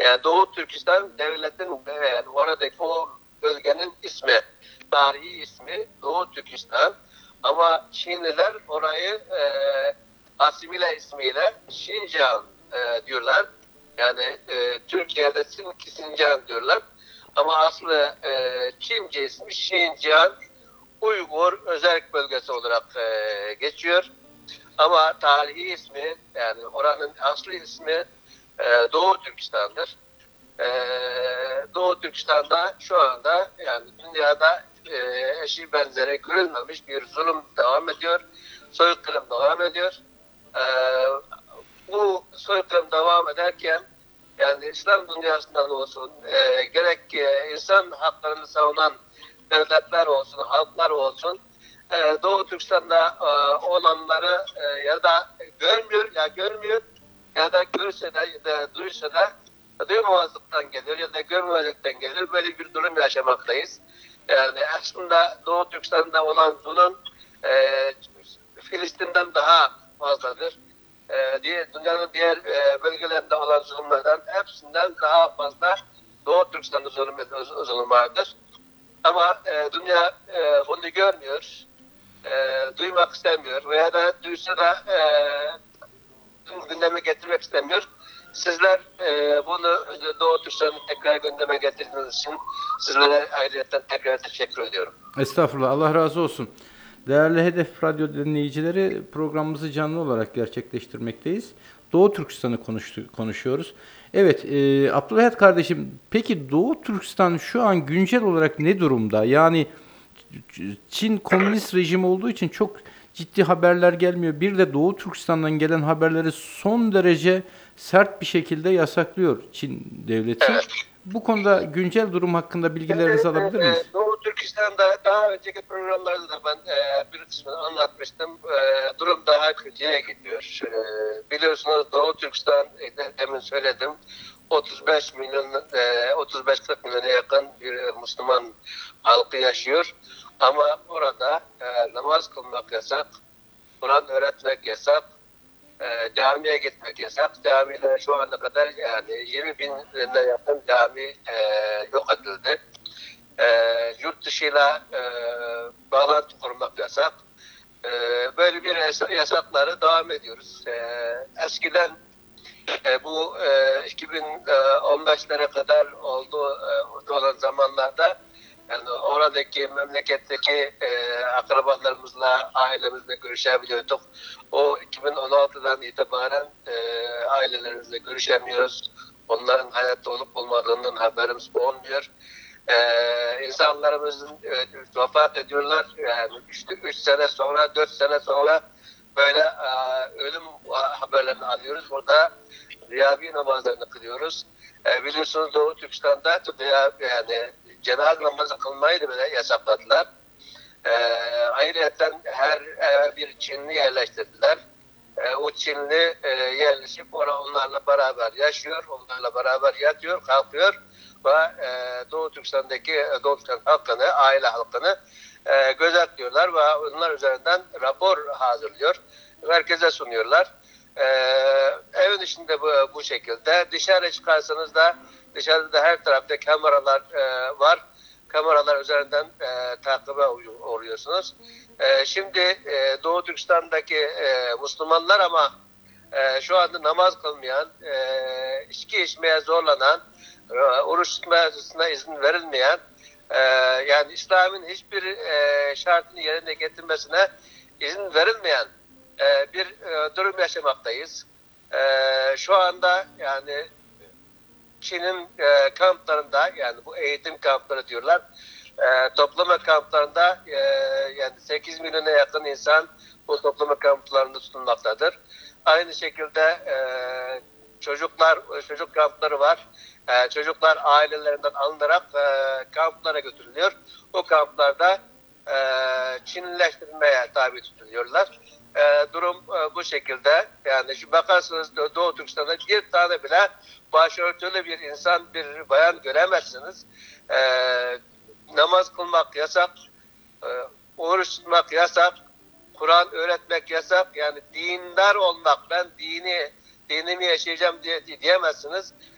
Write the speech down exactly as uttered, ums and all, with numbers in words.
Yani Doğu Türkistan devletin, yani oradaki o bölgenin ismi, tarihi ismi Doğu Türkistan. Ama Çinliler orayı e, asimile ismiyle Şincan e, diyorlar. Yani e, Türkiye'de Sincan diyorlar. Ama aslı e, Çince ismi Şincan Uygur Özerk Bölgesi olarak e, geçiyor. Ama tarihi ismi, yani oranın aslı ismi e, Doğu Türkistan'dır. E, Doğu Türkistan'da şu anda, yani dünyada e, eşi benzeri görülmemiş bir zulüm devam ediyor. Soykırım devam ediyor. E, bu soykırım devam ederken, yani İslam dünyasından olsun, e, gerek e, insan haklarını savunan devletler olsun, halklar olsun, e, Doğu Türkistan'da e, olanları e, ya da görmüyor, ya görmüyor ya da görse de ya da duysa da duymamazlıktan gelir ya da görmemezlikten gelir. Böyle bir durum yaşamaktayız. Yani aslında Doğu Türkistan'da olan zulüm e, Filistin'den daha fazladır. E, diye, dünyanın diğer e, bölgelerinde olan zulümlerden hepsinden daha fazla Doğu Türkistan'da zulüm, zulüm vardır. Ama e, dünya e, onu görmüyor, e, duymak istemiyor veya da duysa da e, gündeme getirmek istemiyor. Sizler e, bunu Doğu Türkistan'ı tekrar gündeme getirdiğiniz için sizlere ayrıca tekrar teşekkür ediyorum. Estağfurullah, Allah razı olsun. Değerli Hedef Radyo dinleyicileri, programımızı canlı olarak gerçekleştirmekteyiz. Doğu Türkistan'ı konuştu, konuşuyoruz. Evet, e, Abdülhamit kardeşim, peki Doğu Türkistan şu an güncel olarak ne durumda? Yani Çin komünist rejim olduğu için çok ciddi haberler gelmiyor. Bir de Doğu Türkistan'dan gelen haberleri son derece sert bir şekilde yasaklıyor Çin devleti. Evet. Bu konuda güncel durum hakkında bilgilerinizi alabilir miyiz? Doğu Türkistan'da daha önceki programlarda da ben e, bir kısmını anlatmıştım. E, durum daha kötüye gidiyor. E, biliyorsunuz Doğu Türkistan, e, demin söyledim, otuz beş milyon, e, otuz beş kırk milyona yakın bir Müslüman halkı yaşıyor. Ama orada e, namaz kılmak yasak, Kur'an öğretmek yasak, e, camiye gitmek yasak. Camiler şu ana kadar yani yirmi binine yakın cami e, yok edildi. E, yurt dışıyla e, bağlantı kurmak yasak. E, böyle bir yasakları devam ediyoruz. E, eskiden e, bu e, iki bin on beşlere kadar oldu e, olan zamanlarda, yani oradaki memleketteki e, akrabalarımızla, ailemizle görüşebiliyorduk. O iki bin on altıdan itibaren e, ailelerimizle görüşemiyoruz. Onların hayatta olup olmadığından haberimiz olmuyor. Ee, insanlarımızın e, vefat ediyorlar. Yani üç sene sonra, dört sene sonra böyle e, ölüm haberlerini alıyoruz. Burada riyabi namazlarını kılıyoruz. E, biliyorsunuz Doğu Türkistan'da yani cenaze namazı kılmayı da bile yasakladılar. E, ayrıca her eve bir Çinli yerleştirdiler. E, o Çinli e, yerleşip onlarla beraber yaşıyor, onlarla beraber yatıyor, kalkıyor ve e, Doğu Türkistan'daki Doğu Türkistan halkını, aile halkını e, gözetliyorlar ve onlar üzerinden rapor hazırlıyor. Merkeze sunuyorlar. E, evin içinde bu, bu şekilde. Dışarı çıkarsanız da dışarıda her tarafta kameralar e, var. Kameralar üzerinden e, takibe uğruyorsunuz. E, şimdi e, Doğu Türkistan'daki e, Müslümanlar ama e, şu anda namaz kılmayan, e, içki içmeye zorlanan, e, oruç tutmasına izin verilmeyen, e, yani İslam'ın hiçbir e, şartını yerine getirmesine izin verilmeyen e, bir e, durum yaşamaktayız. E, şu anda yani Çin'in e, kamplarında, yani bu eğitim kampları diyorlar, e, toplama kamplarında e, yani sekiz milyona yakın insan bu toplama kamplarında tutulmaktadır. Aynı şekilde e, çocuklar, çocuk kampları var. E, çocuklar ailelerinden alınarak e, kamplara götürülüyor. O kamplarda e, Çinlileştirilmeye tabi tutuluyorlar. E, durum e, bu şekilde. Yani şu bakarsanız Doğu Türkistan'da bir tane bile başörtülü bir insan, bir bayan göremezsiniz. E, namaz kılmak yasak, e, oruç tutmak yasak, Kur'an öğretmek yasak. Yani dindar olmak, ben dini dinimi yaşayacağım diye diyemezsiniz.